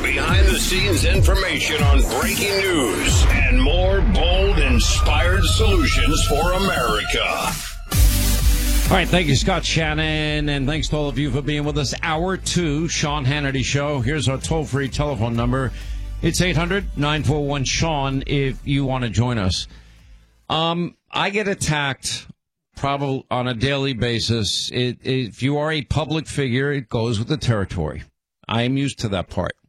behind-the-scenes information on breaking news and more bold, inspired solutions for America. All right, thank you, Scott Shannon, and thanks to all of you for being with us. Hour 2, Sean Hannity Show. Here's our toll-free telephone number. It's 800-941-SEAN if you want to join us. I get attacked probably on a daily basis. If you are a public figure, it goes with the territory. I am used to that part.